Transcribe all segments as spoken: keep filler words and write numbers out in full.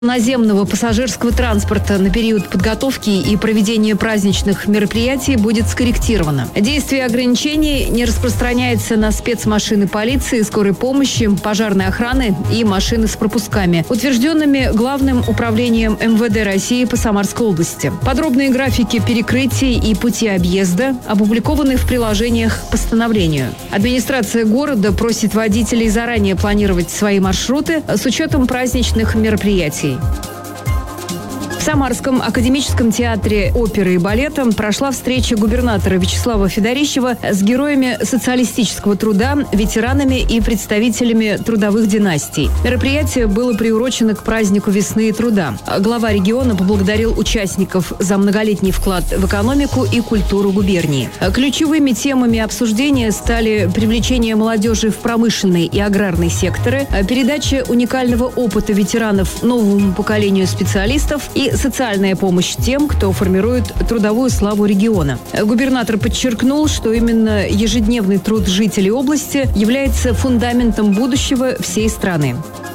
Наземного пассажирского транспорта на период подготовки и проведения праздничных мероприятий будет скорректировано. Действие ограничений не распространяется на спецмашины полиции, скорой помощи, пожарной охраны и машины с пропусками, утвержденными Главным управлением эм вэ дэ России по Самарской области. Подробные графики перекрытий и пути объезда опубликованы в приложениях к постановлению. Администрация города просит водителей заранее планировать свои маршруты с учетом праздничных мероприятий. В Самарском академическом театре оперы и балета прошла встреча губернатора Вячеслава Федорищева с героями социалистического труда, ветеранами и представителями трудовых династий. Мероприятие было приурочено к празднику весны и труда. Глава региона поблагодарил участников за многолетний вклад в экономику и культуру губернии. Ключевыми темами обсуждения стали привлечение молодежи в промышленный и аграрный секторы, передача уникального опыта ветеранов новому поколению специалистов и социальная помощь тем, кто формирует трудовую славу региона. Губернатор подчеркнул, что именно ежедневный труд жителей области является фундаментом будущего всей страны.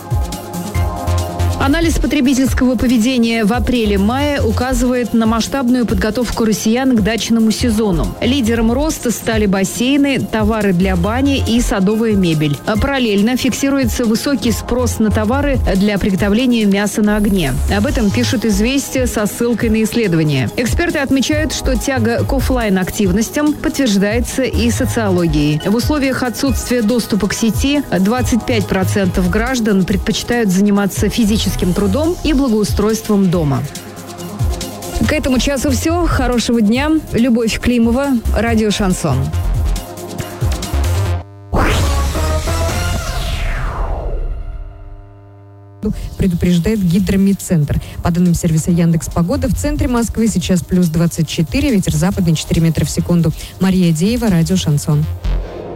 Анализ потребительского поведения в апреле-мае указывает на масштабную подготовку россиян к дачному сезону. Лидером роста стали бассейны, товары для бани и садовая мебель. Параллельно фиксируется высокий спрос на товары для приготовления мяса на огне. Об этом пишут «Известия» со ссылкой на исследования. Эксперты отмечают, что тяга к офлайн-активностям подтверждается и социологией. В условиях отсутствия доступа к сети двадцать пять процентов граждан предпочитают заниматься физическим трудом и благоустройством дома. К этому часу все. Хорошего дня. Любовь Климова, радио «Шансон». Предупреждает Гидромедцентр. По данным сервиса Яндекс.Погода, в центре Москвы сейчас плюс двадцать четыре, ветер западный четыре метра в секунду. Мария Деева, радио «Шансон».